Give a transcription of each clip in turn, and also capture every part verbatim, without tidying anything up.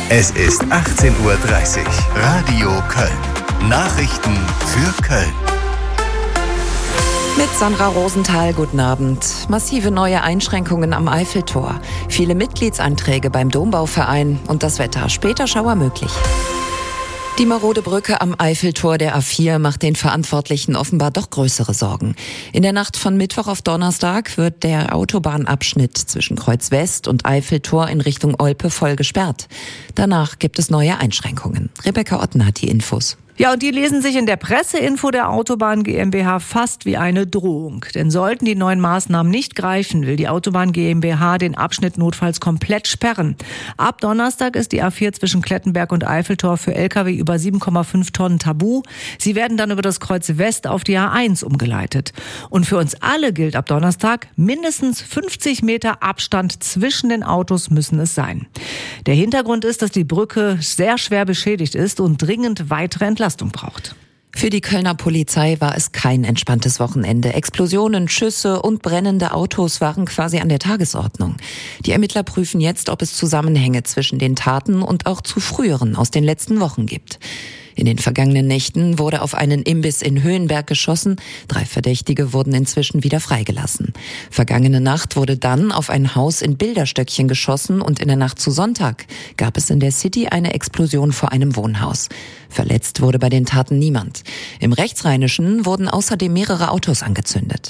Es ist achtzehn Uhr dreißig. Radio Köln. Nachrichten für Köln. Mit Sandra Rosenthal, guten Abend. Massive neue Einschränkungen am Eiffeltor. Viele Mitgliedsanträge beim Dombauverein und das Wetter. Später Schauer möglich. Die marode Brücke am Eiffeltor der A vier macht den Verantwortlichen offenbar doch größere Sorgen. In der Nacht von Mittwoch auf Donnerstag wird der Autobahnabschnitt zwischen Kreuz West und Eiffeltor in Richtung Olpe voll gesperrt. Danach gibt es neue Einschränkungen. Rebecca Otten hat die Infos. Ja, und die lesen sich in der Presseinfo der Autobahn GmbH fast wie eine Drohung. Denn sollten die neuen Maßnahmen nicht greifen, will die Autobahn GmbH den Abschnitt notfalls komplett sperren. Ab Donnerstag ist die A vier zwischen Klettenberg und Eiffeltor für L K W über sieben Komma fünf Tonnen tabu. Sie werden dann über das Kreuz West auf die A eins umgeleitet. Und für uns alle gilt ab Donnerstag, mindestens fünfzig Meter Abstand zwischen den Autos müssen es sein. Der Hintergrund ist, dass die Brücke sehr schwer beschädigt ist und dringend weitere Entlastung braucht. Für die Kölner Polizei war es kein entspanntes Wochenende. Explosionen, Schüsse und brennende Autos waren quasi an der Tagesordnung. Die Ermittler prüfen jetzt, ob es Zusammenhänge zwischen den Taten und auch zu früheren aus den letzten Wochen gibt. In den vergangenen Nächten wurde auf einen Imbiss in Höhenberg geschossen. Drei Verdächtige wurden inzwischen wieder freigelassen. Vergangene Nacht wurde dann auf ein Haus in Bilderstöckchen geschossen und in der Nacht zu Sonntag gab es in der City eine Explosion vor einem Wohnhaus. Verletzt wurde bei den Taten niemand. Im Rechtsrheinischen wurden außerdem mehrere Autos angezündet.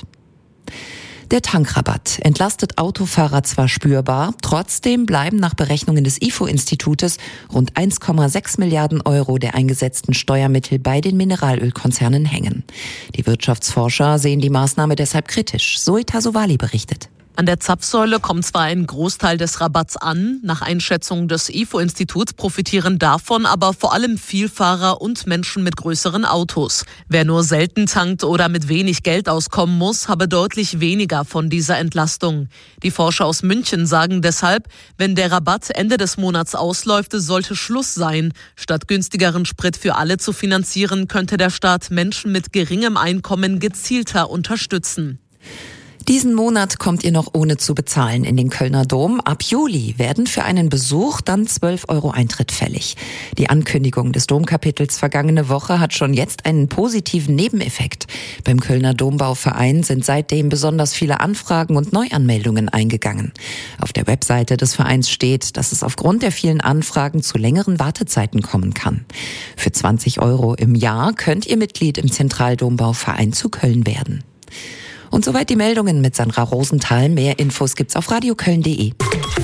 Der Tankrabatt entlastet Autofahrer zwar spürbar, trotzdem bleiben nach Berechnungen des I F O-Institutes rund eins Komma sechs Milliarden Euro der eingesetzten Steuermittel bei den Mineralölkonzernen hängen. Die Wirtschaftsforscher sehen die Maßnahme deshalb kritisch. Zoe Tasovali berichtet. An der Zapfsäule kommt zwar ein Großteil des Rabatts an, nach Einschätzung des I F O-Instituts profitieren davon aber vor allem Vielfahrer und Menschen mit größeren Autos. Wer nur selten tankt oder mit wenig Geld auskommen muss, habe deutlich weniger von dieser Entlastung. Die Forscher aus München sagen deshalb, wenn der Rabatt Ende des Monats ausläuft, sollte Schluss sein. Statt günstigeren Sprit für alle zu finanzieren, könnte der Staat Menschen mit geringem Einkommen gezielter unterstützen. Diesen Monat kommt ihr noch ohne zu bezahlen in den Kölner Dom. Ab Juli werden für einen Besuch dann zwölf Euro Eintritt fällig. Die Ankündigung des Domkapitels vergangene Woche hat schon jetzt einen positiven Nebeneffekt. Beim Kölner Dombauverein sind seitdem besonders viele Anfragen und Neuanmeldungen eingegangen. Auf der Webseite des Vereins steht, dass es aufgrund der vielen Anfragen zu längeren Wartezeiten kommen kann. Für zwanzig Euro im Jahr könnt ihr Mitglied im Zentraldombauverein zu Köln werden. Und soweit die Meldungen mit Sandra Rosenthal. Mehr Infos gibt's auf radioköln punkt de.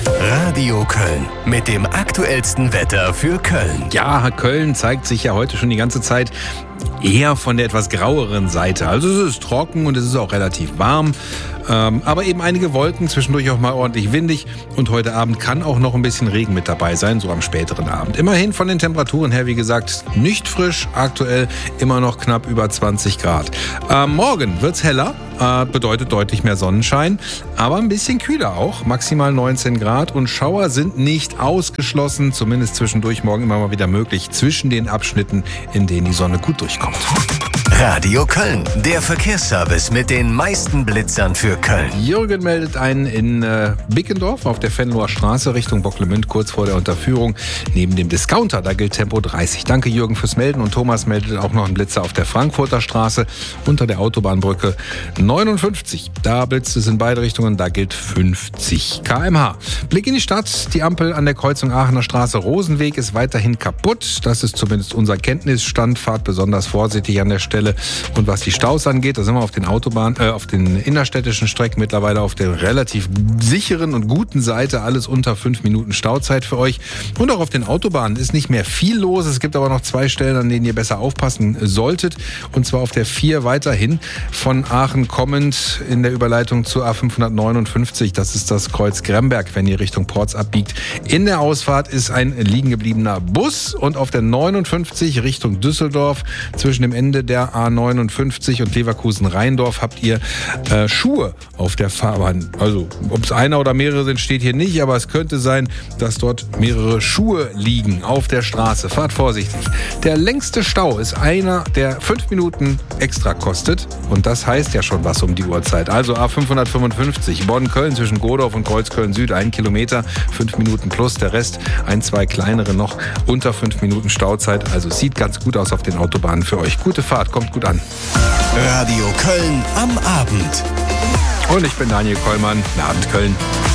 Radio Köln mit dem aktuellsten Wetter für Köln. Ja, Köln zeigt sich ja heute schon die ganze Zeit eher von der etwas graueren Seite. Also es ist trocken und es ist auch relativ warm. Ähm, aber eben einige Wolken, zwischendurch auch mal ordentlich windig. Und heute Abend kann auch noch ein bisschen Regen mit dabei sein, so am späteren Abend. Immerhin von den Temperaturen her, wie gesagt, nicht frisch. Aktuell immer noch knapp über zwanzig Grad. Ähm, morgen wird's heller, äh, bedeutet deutlich mehr Sonnenschein. Aber ein bisschen kühler auch, maximal neunzehn Grad. Und Schauer sind nicht ausgeschlossen, zumindest zwischendurch morgen immer mal wieder möglich, zwischen den Abschnitten, in denen die Sonne gut durchkommt. Radio Köln, der Verkehrsservice mit den meisten Blitzern für Köln. Jürgen meldet einen in äh, Bickendorf auf der Venloer Straße Richtung Bocklemünd, kurz vor der Unterführung neben dem Discounter. Da gilt Tempo dreißig. Danke Jürgen fürs Melden. Und Thomas meldet auch noch einen Blitzer auf der Frankfurter Straße unter der Autobahnbrücke neunundfünfzig. Da blitzt es in beide Richtungen, da gilt fünfzig Kilometer pro Stunde. Blick in die Stadt. Die Ampel an der Kreuzung Aachener Straße Rosenweg ist weiterhin kaputt. Das ist zumindest unser Kenntnisstand. Fahrt besonders vorsichtig an der Stelle. Und was die Staus angeht, da sind wir auf den Autobahn, äh, auf den innerstädtischen Strecken mittlerweile auf der relativ sicheren und guten Seite. Alles unter fünf Minuten Stauzeit für euch. Und auch auf den Autobahnen ist nicht mehr viel los. Es gibt aber noch zwei Stellen, an denen ihr besser aufpassen solltet. Und zwar auf der vier weiterhin von Aachen kommend in der Überleitung zur A fünfhundertneunundfünfzig. Das ist das Kreuz Gremberg, wenn ihr Richtung Porz abbiegt. In der Ausfahrt ist ein liegen gebliebener Bus. Und auf der neunundfünfzig Richtung Düsseldorf zwischen dem Ende der A neunundfünfzig und Leverkusen-Rheindorf habt ihr äh, Schuhe auf der Fahrbahn. Also ob es einer oder mehrere sind, steht hier nicht, aber es könnte sein, dass dort mehrere Schuhe liegen auf der Straße. Fahrt vorsichtig. Der längste Stau ist einer, der fünf Minuten extra kostet und das heißt ja schon was um die Uhrzeit. Also A fünfhundertfünfundfünfzig, Bonn-Köln zwischen Godorf und Kreuzköln-Süd, ein Kilometer, fünf Minuten plus. Der Rest, ein, zwei kleinere noch, unter fünf Minuten Stauzeit. Also sieht ganz gut aus auf den Autobahnen für euch. Gute Fahrt, kommt gut an. Radio Köln am Abend. Und ich bin Daniel Kollmann. Guten Abend, Köln.